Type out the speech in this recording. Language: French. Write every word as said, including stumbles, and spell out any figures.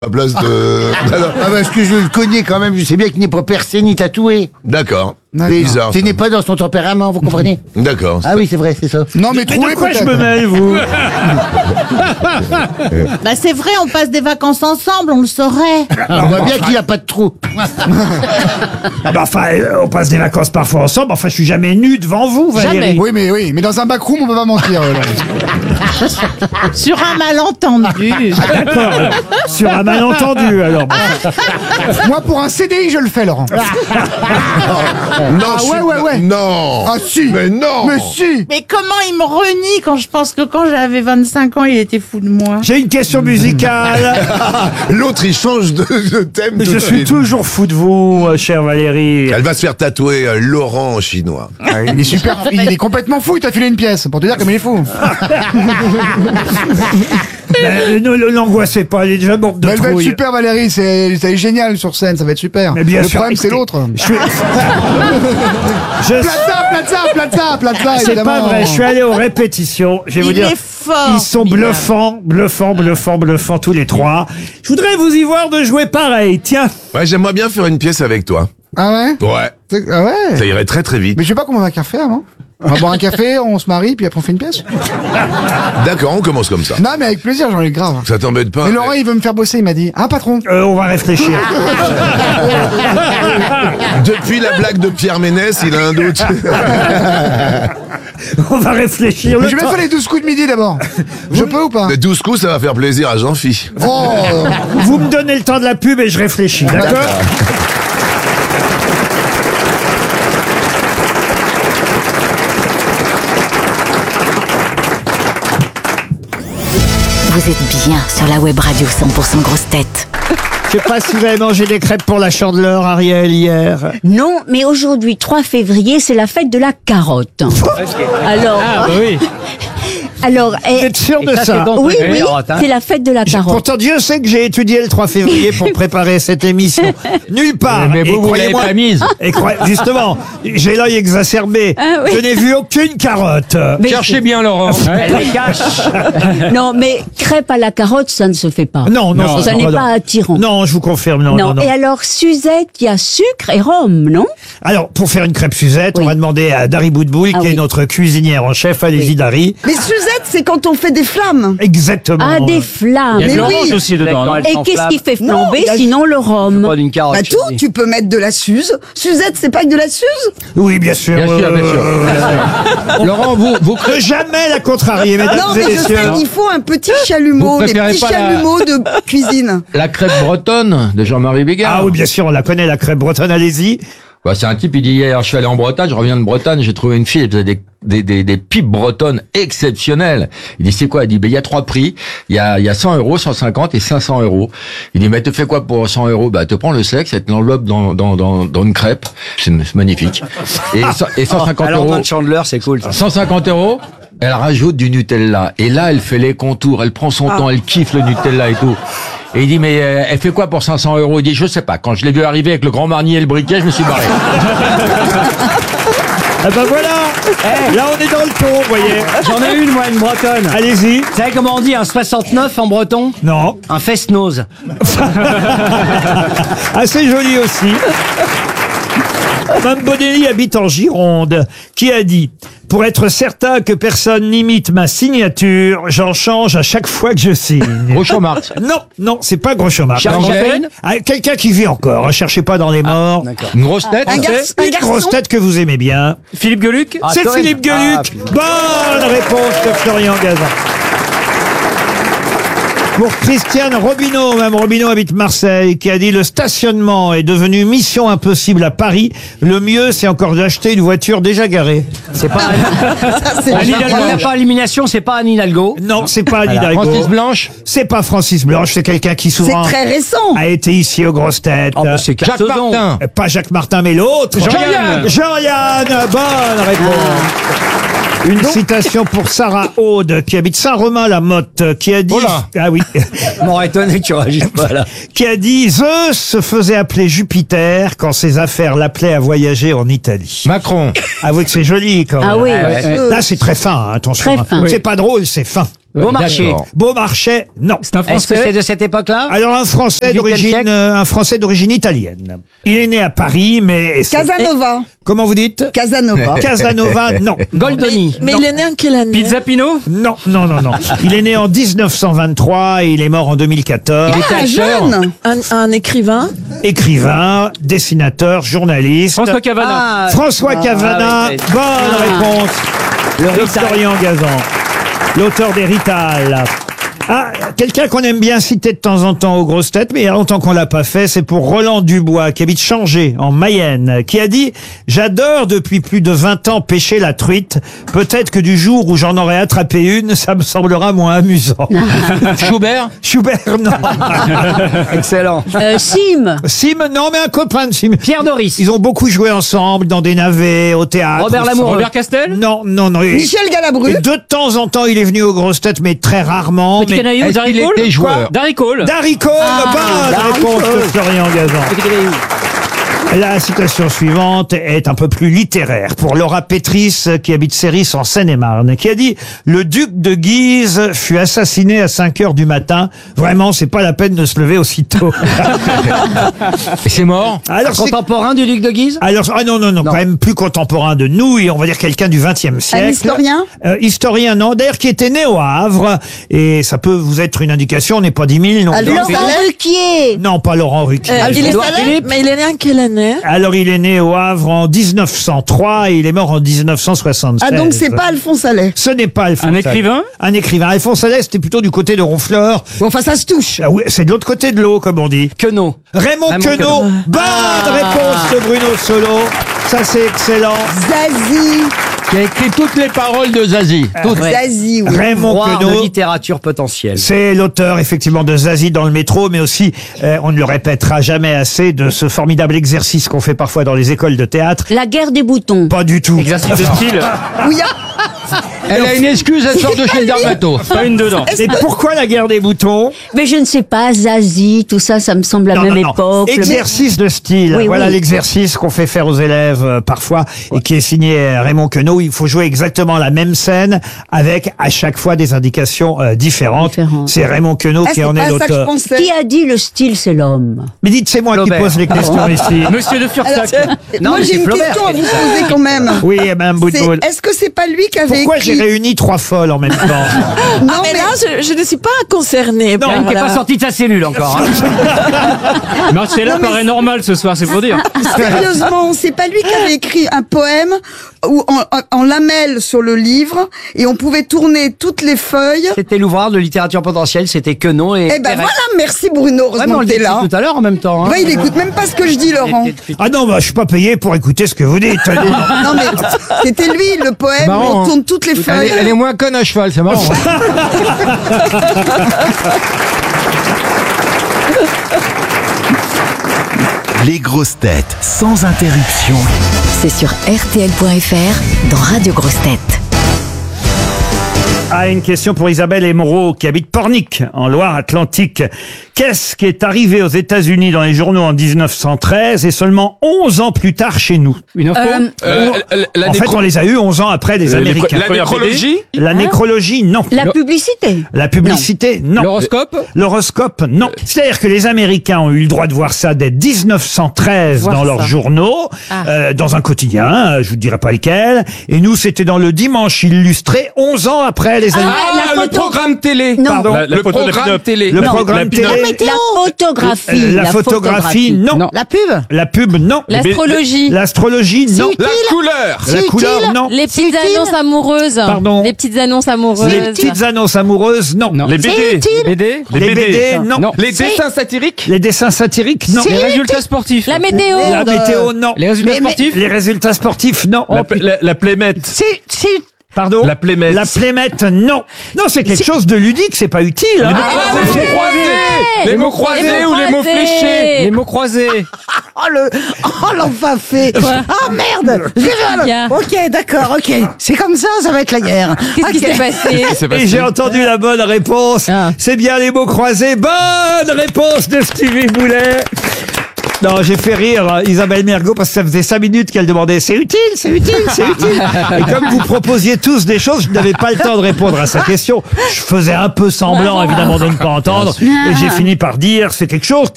À place de... Ah, parce que je le connais quand même, je sais bien qu'il n'est pas percé ni tatoué. D'accord. Mais Bizarre. ce ça. n'est pas dans son tempérament, vous comprenez? D'accord. Ah oui, c'est vrai, c'est ça. Non, mais Mais troué de quoi je peut-être. me mêle, vous? Bah c'est vrai, on passe des vacances ensemble, on le saurait. On voit bien qu'il n'a pas de trou. Ah bah, enfin, euh, on passe des vacances parfois ensemble. Enfin, je suis jamais nu devant vous, Valérie. Jamais. Oui, mais oui, mais dans un backroom, on peut pas mentir. euh, là. Sur un malentendu. D'accord. alors. Sur un malentendu, alors. Bon. Moi, pour un C D I, je le fais, Laurent. Non, Ah, je suis- ouais, ouais, ouais. Non. Ah si. Mais non. Mais si. Mais comment il me renie quand je pense que quand j'avais vingt-cinq ans, il était fou de moi. J'ai une question musicale. L'autre, il change de, de thème. tout Je de suis suite. toujours fou de vous, euh, chère Valérie. Elle va se faire tatouer euh, Laurent en chinois. Ah, il est super. Il est complètement fou. Il t'a filé une pièce pour te dire comme il est fou. Mais, ne ne l'angoissez pas, elle est déjà morte de Mais elle va être trouille. super, Valérie. C'est c'est génial sur scène. Ça va être super. Mais bien Le sûr, problème, c'est écoutez, l'autre. Je suis... je... Plaza, plaza, plaza, plaza. C'est évidemment. pas vrai, je suis allé aux répétitions. Je vais vous Il dire, est fort. ils sont Bilal. bluffants, bluffants, bluffants, bluffants tous les trois. Je voudrais vous y voir de jouer pareil. Tiens, Ouais, j'aimerais bien faire une pièce avec toi. Ah ouais. Ouais. C'est- Ah ouais. Ça irait très très vite. Mais je sais pas comment on va faire faire, non? On va boire un café, on se marie, puis après on fait une pièce. D'accord, on commence comme ça. Non, mais avec plaisir, j'en ai grave. Ça t'embête pas? Mais Laurent, il veut me faire bosser, il m'a dit. Ah, patron. euh, on va réfléchir. Depuis la blague de Pierre Ménès, il a un doute. On va réfléchir. Mais Le je vais temps- faire les douze coups de midi d'abord. Je peux ou pas? Les douze coups, ça va faire plaisir à Jean-Phi. Oh. Vous me donnez le temps de la pub et je réfléchis, d'accord? Vous êtes bien sur la web radio cent pour cent grosse tête. Je sais pas si vous avez mangé des crêpes pour la Chandeleur, Ariel, hier. Non, mais aujourd'hui, trois février, c'est la fête de la carotte. Alors, oui. alors, Vous eh, êtes sûr de ça? oui, oui, c'est la fête de la carotte. Pourtant, Dieu sait que j'ai étudié le trois février pour préparer cette émission. Nulle part. Mais vous, Et vous l'avez croyez-moi- pas mise. Et croyez- justement, j'ai l'œil exacerbé. Ah oui. Je n'ai vu aucune carotte. Mais Cherchez bien, Laurent. Elle les cache. non, mais crêpe à la carotte, ça ne se fait pas. Non, non, Non. ça n'est non. pas attirant. Non, je vous confirme, non, non, Non. non. Et alors, Suzette, il y a sucre et rhum, non? Alors, pour faire une crêpe Suzette, on Oui. va demander à Dari Boudboul, Ah qui est oui. notre cuisinière en chef. Allez-y, Oui. Dari. Mais Suzette, c'est quand on fait des flammes. Exactement. Ah, des flammes. Il y a de Mais l'orange oui. aussi dedans. non Et qu'est-ce qui fait Non, flamber il y a- sinon le rhum? Pas d'une carotte. Bah tout, tu peux mettre de la Suze. Suzette, c'est pas que de la Suze? Oui, bien sûr. Bien sûr, bien sûr. euh, Bien sûr. Laurent, vous, vous, Ne jamais la contrarier, mesdames Non, et mais je messieurs. sais qu'il faut un petit chalumeau, Vous des préférez petits pas la- chalumeaux de cuisine. la crêpe bretonne de Jean-Marie Bigard. Ah oui, bien sûr, on la connaît, la crêpe bretonne, allez-y. Bah, c'est un type, il dit hier, je suis allé en Bretagne, je reviens de Bretagne, j'ai trouvé une fille, elle faisait des, des, des, des pipes bretonnes exceptionnelles. Il dit, c'est quoi? Il dit, ben, il y a trois prix. Il y a, il y a cent euros, cent cinquante et cinq cents euros. Il dit, mais te fais quoi pour cent euros? Bah, te prends le sexe, et te l'enveloppe dans, dans, dans, dans une crêpe. C'est c'est magnifique. Et, cent- et cent cinquante Alors, euros. dans Chandler, c'est cool. ça. cent cinquante euros, elle rajoute du Nutella. Et là, elle fait les contours, elle prend son temps, elle kiffe le Nutella et tout. Et il dit, mais euh, elle fait quoi pour cinq cents euros? Il dit, je sais pas. Quand je l'ai vu arriver avec le grand marnier et le briquet, je me suis barré. Ah ben voilà. Là, on est dans le ton, vous voyez. J'en ai une, moi, une bretonne. Allez-y. Vous savez comment on dit un soixante-neuf en breton? Non. Un fest-nose. Assez joli aussi. Mme Bonelli habite en Gironde, qui a dit « Pour être certain que personne n'imite ma signature, j'en change à chaque fois que je signe. » Groucho Marx. Non, non, c'est pas Groucho Marx. Charles Chaplin. Ah, quelqu'un qui vit encore, hein, cherchez pas dans les morts. Une grosse tête. Un, gar- un Une garçon. grosse tête que vous aimez bien. Philippe Gueluc. C'est Cohen. Philippe Gueluc. Ah, Bonne réponse de Florian Gazan. Pour Christiane Robineau, Mme Robineau habite Marseille, qui a dit « Le stationnement est devenu mission impossible à Paris. Le mieux, c'est encore d'acheter une voiture déjà garée. C'est pas Ça, c'est Anne Hidalgo. Il n'y a pas élimination, c'est pas Anne Hidalgo. » Non, c'est pas Anne Hidalgo. Francis Blanche. C'est pas Francis Blanche, c'est quelqu'un qui C'est souvent très récent. a été ici aux grosses têtes. Oh, bah, c'est Jacques Carsozon. Martin. Euh, Pas Jacques Martin, mais l'autre. Jean-Yann. Jean-Yann, bonne réponse. Une citation pour Sarah Aude, qui habite Saint-Romain-la-Motte, qui a dit... Oh là. Ah oui. M'aurait étonné que tu réagisses pas là. Qui a dit « Zeus se faisait appeler Jupiter quand ses affaires l'appelaient à voyager en Italie. Macron. » Avouez que c'est joli quand même. Ah oui. Euh, Là, c'est très fin, hein, attention. Très fin. C'est pas drôle, c'est fin. Beaumarchais. D'accord. Beaumarchais, non. C'est un Français. Est-ce que c'est de cette époque-là? Alors un Français Du huitième d'origine, siècle euh, un Français d'origine italienne. Il est né à Paris, mais c'est- Casanova. comment vous dites? Casanova. Casanova, non. Goldoni. Mais il est né en quelle année? Pizzapino. Non, non, non, non. Il est né en dix-neuf cent vingt-trois et il est mort en deux mille quatorze. Ah, jeune. Un, un écrivain? Écrivain, dessinateur, journaliste. François Cavana. Ah, François Cavana, ah oui, oui. bonne Ah. réponse Le de Rital. Florian Gazan, l'auteur des Rital. Ah, quelqu'un qu'on aime bien citer de temps en temps aux grosses têtes, mais il y a longtemps qu'on l'a pas fait, c'est pour Roland Dubois, qui habite Changé, en Mayenne, qui a dit « J'adore depuis plus de vingt ans pêcher la truite. Peut-être que du jour où j'en aurai attrapé une, ça me semblera moins amusant. » Schubert. Schubert, non. Excellent. Euh, Sim. Sim, non, mais un copain de Sim. Pierre Doris. Ils ont beaucoup joué ensemble dans des navets, au théâtre. Robert au Lamoureux. Robert Castel. Non, non, non. Et- Michel Galabru. et de temps en temps, il est venu aux grosses têtes, mais très rarement. Petit Mais... Canaillou. Est-ce Darry qu'il Cole. était joueur? Darry Cole. Darry Cole, bonne Darry réponse Cole. de Florian Gazan. Petit Canaillou. La citation suivante est un peu plus littéraire pour Laura Pétris, qui habite Séris en Seine-et-Marne, qui a dit « Le duc de Guise fut assassiné à cinq heures du matin. Vraiment, c'est pas la peine de se lever aussitôt. Et c'est mort. » Alors, c'est- Contemporain du duc de Guise. alors, ah non, non, non, quand même plus contemporain de nous, et on va dire quelqu'un du vingtième siècle. Un historien Euh, historien, non, d'ailleurs, qui était né au Havre, et ça peut vous être une indication, on n'est pas dix mille non. Alors, Laurent Ruquier. Non, pas Laurent Ruquier. Euh, il est Édouard né- Philippe. mais il est né en quelle année? Alors, il est né au Havre en dix-neuf cent trois et il est mort en dix-neuf cent soixante-seize. Ah, donc c'est pas Alphonse Allais. Ce n'est pas Alphonse Un Allais. écrivain. Un écrivain. Alphonse Allais, c'était plutôt du côté de Ronfleur. Bon, enfin, ça se touche. Ah oui, c'est de l'autre côté de l'eau, comme on dit. Queneau. Raymond, Raymond Queneau. Queneau. Bonne réponse de Bruno Solo. Ça, c'est excellent. Zazie. Qui a écrit toutes les paroles de Zazie. Toutes. Zazie, oui. Raymond Roi de Queneau. littérature potentielle. C'est l'auteur effectivement de Zazie dans le métro, mais aussi, euh, on ne le répétera jamais assez, de ce formidable exercice qu'on fait parfois dans les écoles de théâtre. La guerre des boutons. Pas du tout. Exercice de style. Oui, ah, Elle a une excuse, elle sort de chez le dermato. Pas une dedans. Et pourquoi la guerre des boutons? Mais je ne sais pas, Zazie, tout ça, ça me semble à la Non, même non, non. époque. Le- Exercice de style. Oui, voilà oui. l'exercice qu'on fait faire aux élèves euh, parfois et qui est signé euh, Raymond Queneau. Il faut jouer exactement la même scène avec à chaque fois des indications euh, différentes. Différentes. C'est Raymond Queneau ah, qui c'est en pas est ça que je l'auteur. pensais. Qui a dit le style, c'est l'homme? Mais dites, c'est moi Flaubert. qui pose les questions ici. Monsieur de Fursac. Alors, moi, mais j'ai c'est une Flaubert. question à vous poser quand même. Oui, Mme C'est- Boutboul. Est-ce que c'est pas lui qui avait Pourquoi j'ai écrit... réuni trois folles en même temps? Non, Ah, mais là, je, je ne suis pas concernée. Non, par il n'est la- pas sorti de sa cellule encore. Hein. Marcella paraît normal ce soir, c'est pour dire. Sérieusement, c'est pas lui qui avait écrit un poème où en, en- en lamelles sur le livre et on pouvait tourner toutes les feuilles. C'était l'ouvrage de littérature potentielle, c'était Queneau et. Eh ben Thérèse. voilà, merci Bruno, Ouais, mais heureusement on que le t'es dit là. tout à l'heure en même temps. Hein. Ouais, il écoute même pas ce que je dis, Laurent. Ah non, bah, je suis pas payé pour écouter ce que vous dites. Non mais c'était lui le poème où Marrant, on hein. tourne toutes les Elle feuilles. est, elle est moins conne à cheval, c'est marrant. Les grosses têtes sans interruption. C'est sur R T L point F R dans Radio Grosses Têtes. Ah, une question pour Isabelle Emeraude qui habite Pornic, en Loire-Atlantique. Qu'est-ce qui est arrivé aux États-Unis dans les journaux en dix-neuf cent treize et seulement onze ans plus tard chez nous? Une info. Euh, la En fait, on les a eu onze ans après les Américains. La nécrologie. La nécrologie, non. la publicité. La publicité, non. L'horoscope. L'horoscope, non. C'est-à-dire que les Américains ont eu le droit de voir ça dès dix-neuf cent treize Voir dans ça. leurs journaux, Ah. euh, dans un quotidien, euh, je vous dirai pas lequel. Et nous, c'était dans le Dimanche Illustré, onze ans après les Américains. Ah, la le photo. programme télé. Non. Pardon. La- le photo de programme Pin-Up. télé. Le Non, programme la télé. Pin-Up. La photographie. Euh, la, photographie, non. La pub. La pub, non. L'astrologie. L'astrologie, non. La couleur. La couleur, non. Les petites utile. annonces amoureuses. Pardon. Les petites annonces amoureuses. Les petites annonces amoureuses, non. Les B D. B D. Les B D, non. Non. Les dessins satiriques. Les dessins satiriques, non. Les résultats sportifs. La météo. La météo, non. Les résultats Mais- mais- sportifs. Les résultats sportifs, non. La, la, la Playmate. Si, si. Pardon. La Playmate. La Playmate, non. Non, c'est quelque chose de ludique, c'est pas utile. hein. Ah, les mots croisés. Les mots croisés ou les mots fléchés. Les mots croisés. Oh le, oh l'enfant fait. Oh merde. Je vais- Yeah. Ok, d'accord, ok. C'est comme ça, ça va être la guerre. Qu'est-ce qui Ok. s'est passé? C'est Et passé. j'ai entendu la bonne réponse. Ah. C'est bien les mots croisés. Bonne réponse de Stevie Boulet. Non, j'ai fait rire euh, Isabelle Mergo parce que ça faisait cinq minutes qu'elle demandait c'est utile, c'est utile, c'est utile. Et comme vous proposiez tous des choses, je n'avais pas le temps de répondre à sa question. Je faisais un peu semblant évidemment de ne pas entendre et j'ai fini par dire c'est quelque chose